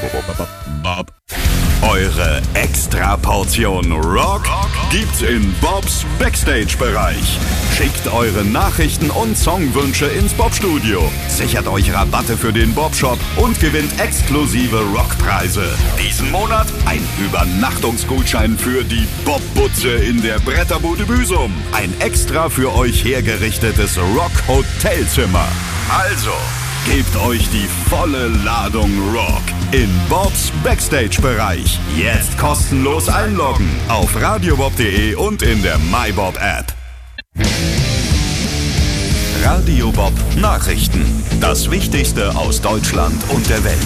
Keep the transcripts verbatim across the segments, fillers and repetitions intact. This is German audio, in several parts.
Bob. Eure Extra-Portion Rock gibt's in Bobs Backstage-Bereich. Schickt eure Nachrichten und Songwünsche ins Bob-Studio. Sichert euch Rabatte für den Bob-Shop und gewinnt exklusive Rockpreise. Diesen Monat ein Übernachtungsgutschein für die Bob-Butze in der Bretterbude Büsum. Ein extra für euch hergerichtetes Rock-Hotelzimmer. Also, gebt euch die volle Ladung Rock in Bobs Backstage-Bereich. Jetzt kostenlos einloggen auf radiobob punkt de und in der MyBob-App. Radio Bob Nachrichten. Das Wichtigste aus Deutschland und der Welt.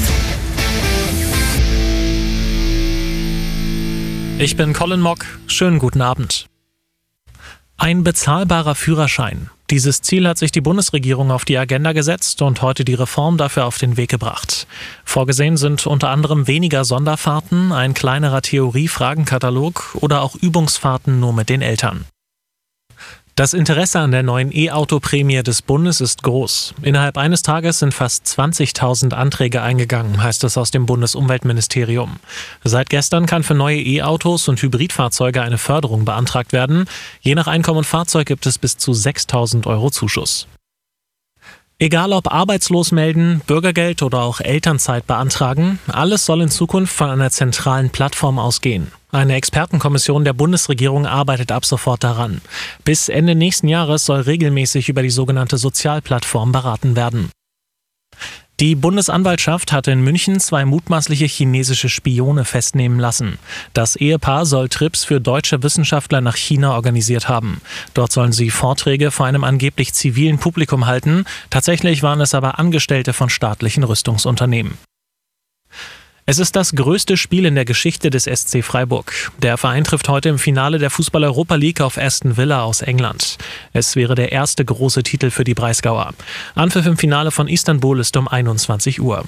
Ich bin Colin Mock. Schönen guten Abend. Ein bezahlbarer Führerschein. Dieses Ziel hat sich die Bundesregierung auf die Agenda gesetzt und heute die Reform dafür auf den Weg gebracht. Vorgesehen sind unter anderem weniger Sonderfahrten, ein kleinerer Theorie-Fragenkatalog oder auch Übungsfahrten nur mit den Eltern. Das Interesse an der neuen E-Auto-Prämie des Bundes ist groß. Innerhalb eines Tages sind fast zwanzigtausend Anträge eingegangen, heißt es aus dem Bundesumweltministerium. Seit gestern kann für neue E-Autos und Hybridfahrzeuge eine Förderung beantragt werden. Je nach Einkommen und Fahrzeug gibt es bis zu sechstausend Euro Zuschuss. Egal ob arbeitslos melden, Bürgergeld oder auch Elternzeit beantragen, alles soll in Zukunft von einer zentralen Plattform ausgehen. Eine Expertenkommission der Bundesregierung arbeitet ab sofort daran. Bis Ende nächsten Jahres soll regelmäßig über die sogenannte Sozialplattform beraten werden. Die Bundesanwaltschaft hat in München zwei mutmaßliche chinesische Spione festnehmen lassen. Das Ehepaar soll Trips für deutsche Wissenschaftler nach China organisiert haben. Dort sollen sie Vorträge vor einem angeblich zivilen Publikum halten. Tatsächlich waren es aber Angestellte von staatlichen Rüstungsunternehmen. Es ist das größte Spiel in der Geschichte des S C Freiburg. Der Verein trifft heute im Finale der Fußball-Europa League auf Aston Villa aus England. Es wäre der erste große Titel für die Breisgauer. Anpfiff im Finale von Istanbul ist um einundzwanzig Uhr.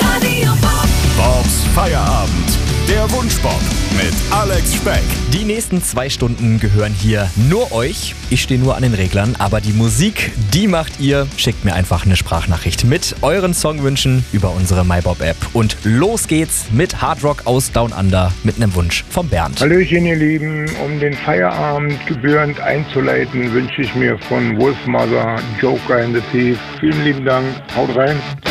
Bobs Feierabend. Der Wunschbob mit Alex Speck. Die nächsten zwei Stunden gehören hier nur euch. Ich stehe nur an den Reglern, aber die Musik, die macht ihr. Schickt mir einfach eine Sprachnachricht mit euren Songwünschen über unsere MyBob-App. Und los geht's mit Hard Rock aus Down Under mit einem Wunsch von Bernd. Hallöchen ihr Lieben, um den Feierabend gebührend einzuleiten, wünsche ich mir von Wolfmother Joker in the Thief. Vielen lieben Dank, haut rein.